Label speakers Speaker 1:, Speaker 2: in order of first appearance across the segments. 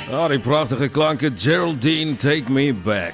Speaker 1: Ah, die prachtige klanke Geraldine, Take Me Back.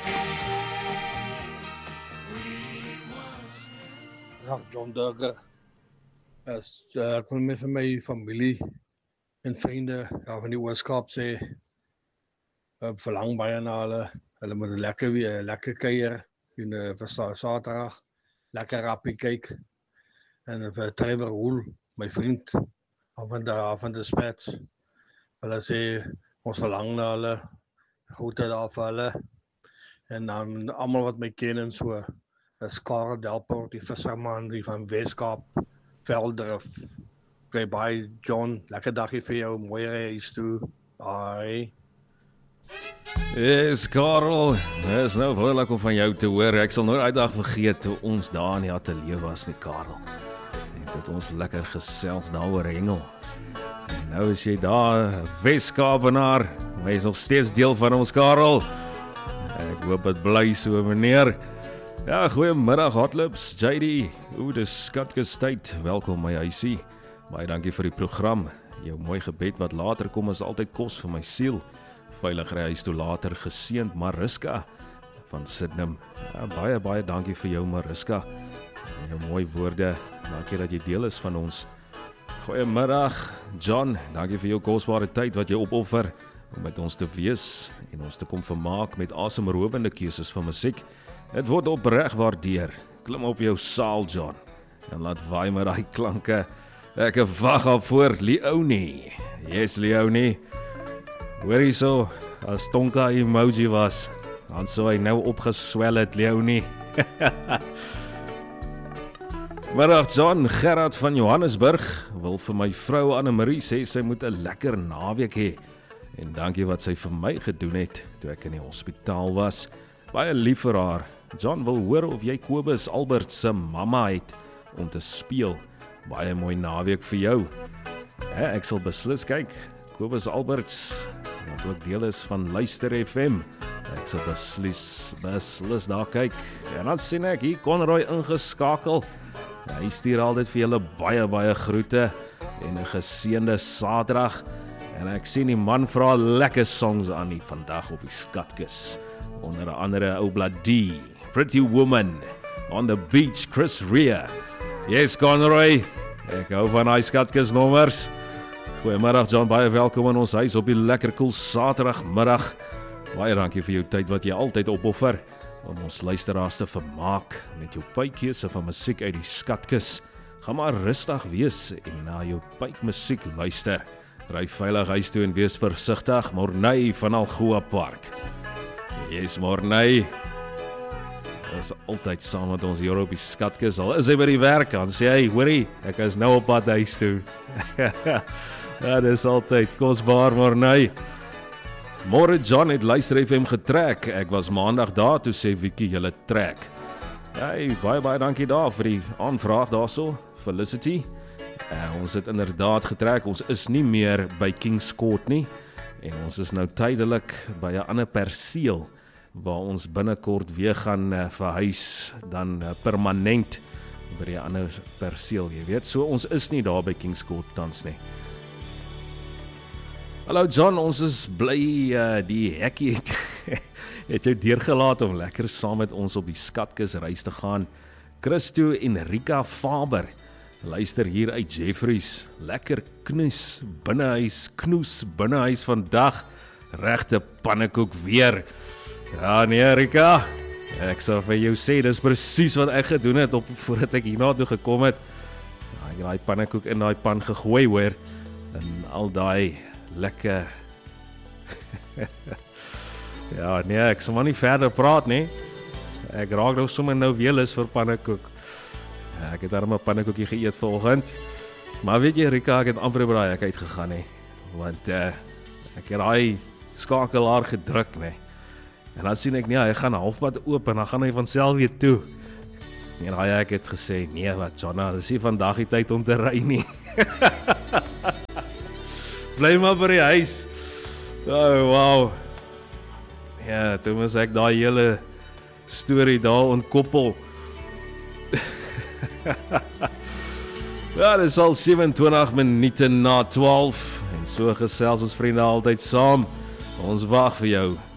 Speaker 2: Ja, John Duggar is ek wil met vir my familie en vriende van die Ooskaap sê verlang baie na hulle moet lekker kuier en vir Saterdag lekker rappie kyk en vir Trevor Hoel, my vriend van die Spats. Hulle sê ons verlang na hulle, groete daar vir hulle en dan almal wat my ken en so. Is Karel Delport, die visserman, die van Weskaap, Veldrif. Okay, bye John, lekker dagie vir jou, mooi reis toe. Bye.
Speaker 1: Yes, Karel, is nou wonderlik om van jou te hoor. Ek sal nooit uitdag vergeet toe ons daar in die ateljee was nie, Karel. En dat ons lekker gesels daar oor hengel. En nou is jy daar, Weskaapenaar, maar jy is nog steeds deel van ons, Karel. Ek hoop het bly so, meneer. Ja, goeiemiddag Hotlips, JD, dis Skatkes tyd, welkom my huisie, baie dankie vir die program, jou mooi gebed wat later kom is altyd kos vir my siel, veilig ry huis toe later, geseënd Mariska van Sydenham, ja, baie dankie vir jou Mariska, jou mooi woorde, dankie dat jy deel is van ons. Goeiemiddag John, dankie vir jou kosbare tyd wat jy opoffer, om met ons te wees, en ons te kom vermaak met asemrowende keuses van musiek. Het word opreg waardeer. Klim op jou saal, John. En laat waai met daai klanke. Ek wag al voor Leonie. Yes, Leonie. Hoor jy so, as Tonka emoji was, dan sou hy nou opgeswel het, Leonie. Middag, John. Gerard van Johannesburg wil vir my vrou Annemarie sê sy moet 'n lekker naweek hê. En dankie wat sy vir my gedoen het, toe ek in die hospitaal was. Baie lief vir haar. John wil hoor of jy Kobus Albert se mamma het om te speel. Baie mooi naweek vir jou. Ek sal beslis kyk. Kobus Alberts, wat ook deel is van Luister FM. Ek sal beslis daar kyk. En dan sien ek hier Conroy ingeskakel. Hy stuur altyd vir julle baie groete en 'n geseënde Saterdag. En ek sien die man vra lekker songs aan die vandag op die Skatkis. Onder andere Obladi, Pretty Woman, On the Beach, Chris Rea. Yes, Conroy, ek hou van die Skatkis nommers. Goeiemiddag John, baie welkom in ons huis op die lekker koel Saterdagmiddag. Baie dankie vir jou tyd wat jy altyd opoffer, om ons luisteraars te vermaak met jou pykeuse van musiek uit die Skatkis. Ga maar rustig wees en na jou pykmusiek luister. Ry veilig huis toe en wees versigtig, Morney van Algoa Park. Yes, Morney. Is altyd saam met ons hier op die Skatkis. Al is hy by die werk, dan sê hy, hoorie, ek is nou op pad huis toe. Ja, dis altyd kosbaar, Morney. Môre John het Luister FM getrek. Ek was maandag daar, toe sê Vicky julle trek. Hey, baie dankie daar vir die aanvraag daarso. Felicity. Ons het inderdaad getrek. Ons is nie meer by Kings Court nie. En ons is nou tydelik by 'n ander perseel waar ons binnekort weer gaan verhuis, dan permanent by die ander perseel, jy weet. So ons is nie daar by Kings Court tans nie. Hallo John, ons is bly die hekkie het jou deurgelaat om lekker saam met ons op die Skatkis reis te gaan. Christo en Rika Faber luister hier uit Jeffries. Lekker knoes binnehuis vandag. Regte pannekoek weer. Ja nee Rika, ek sal vir jou sê, dis presies wat ek gedoen het voordat ek hierna toe gekom het. Ek het daai pannekoek in daai pan gegooi hoor. En al daai lekker. Ja nee, ek sal maar nie verder praat nie. Ek raak nou sommer nou weer lus vir pannekoek. Ek het daar 'n pannekoekie geëet vanoggend. Maar weet jy Rika, ek het amper by daai hek uitgegaan nie. Want ek het daai skakelaar gedruk nie. En dan sien ek nee, hy gaan halfpad oop en dan gaan hy van self weer toe. En daai hek het gesê, nee wat Jonna, dis nie vandag die tyd om te ry nie. Bly maar by die huis. Oh wow. Ja, toe moes ek daai hele storie daar ontkoppel. Ja, dit is al 27 minute na 12 en so gesels ons vriende altyd saam Ons wag vir jou.